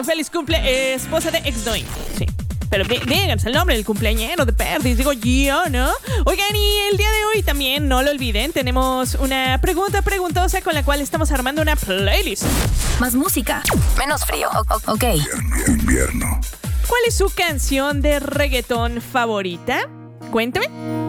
Feliz cumple, esposa de Exdoing. Sí. Pero díganse el nombre del cumpleañero de Perdis, digo yo, ¿no? Oigan, y el día de hoy también, no lo olviden, tenemos una preguntosa con la cual estamos armando una playlist. Más música, menos frío, ok. Invierno. ¿Cuál es su canción de reggaetón favorita? Cuéntame.